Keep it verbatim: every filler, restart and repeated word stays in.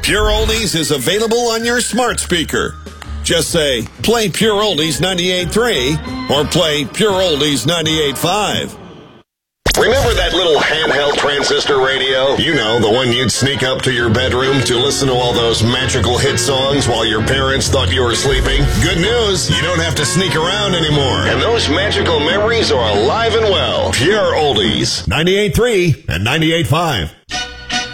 Pure Oldies is available on your smart speaker. Just say, play Pure Oldies ninety-eight point three or play Pure Oldies ninety-eight point five. Remember that little handheld transistor radio? You know, the one you'd sneak up to your bedroom to listen to all those magical hit songs while your parents thought you were sleeping? Good news, you don't have to sneak around anymore. And those magical memories are alive and well. Pure Oldies, ninety-eight point three and ninety-eight point five.